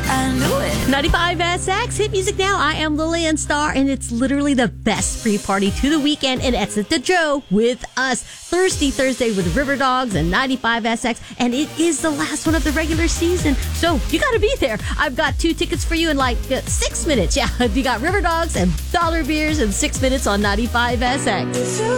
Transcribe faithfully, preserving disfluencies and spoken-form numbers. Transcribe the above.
I knew it. ninety-five S X, hit music now. I am Lillian Starr, and it's literally the best pre-party to the weekend, and it's at the Joe with us. Thirsty Thursday with River Dogs and ninety-five S X, and it is the last one of the regular season, so you got to be there. I've got two tickets for you in like uh, six minutes. Yeah, you got River Dogs and Dollar Beers in six minutes on ninety-five S X.